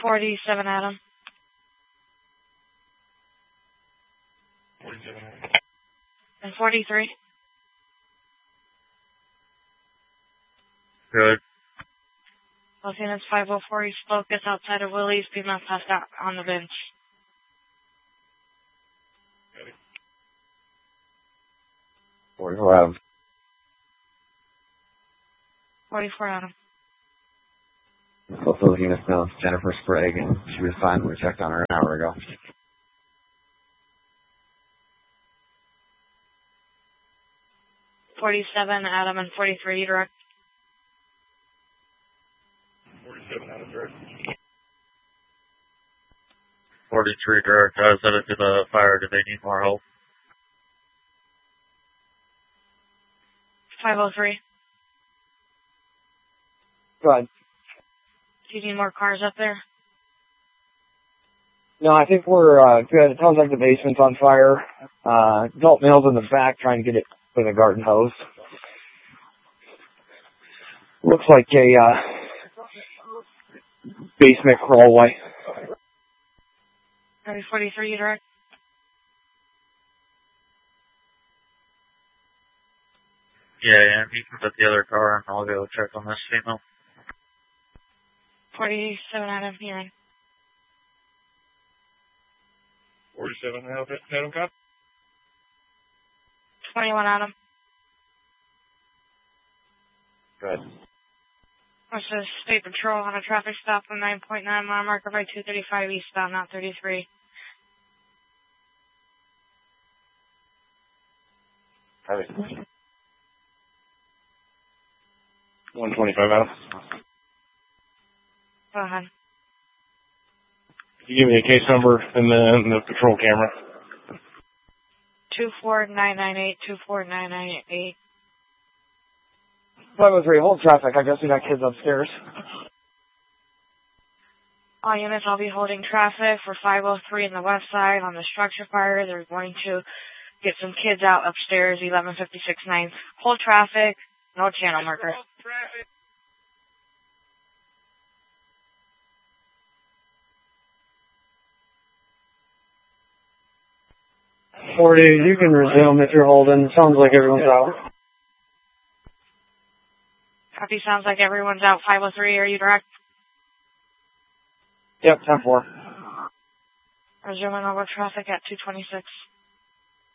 47 Adam. 47 Adam. And 43. Good. Los Angeles 504 East Focus outside of Willie's. Be not passed out on the bench. 44 Adam. 44 Adam. Both those units know Jennifer Sprague, and she was fine. We checked on her an hour ago. 47 Adam and 43 direct. 47 Adam direct. 43 direct. I was headed to the fire. Do they need more help? 503. Go ahead. Do you need more cars up there? No, I think we're good. It sounds like the basement's on fire. Adult male's in the back trying to get it with a garden hose. Looks like a basement crawlway. 43 direct. Yeah, you can put the other car and I'll go check on this female. 47 Adam, you're in. 47 Adam, cop. 21 Adam. Good. This is State Patrol on a traffic stop on 9.9 mile marker by 235 eastbound, not 33. Heavy. 125 Adam. Go ahead. Could you give me a case number and then the patrol camera? 24998, 24998. 503, hold traffic. I guess we got kids upstairs. All units, I'll be holding traffic for 503 in the west side on the structure fire. They're going to get some kids out upstairs, 1156 9th. Hold traffic, no channel marker. Traffic. You can resume if you're holding. Sounds like everyone's out. Copy, sounds like everyone's out. 503, are you direct? Yep, 10-4. Resuming over traffic at 226.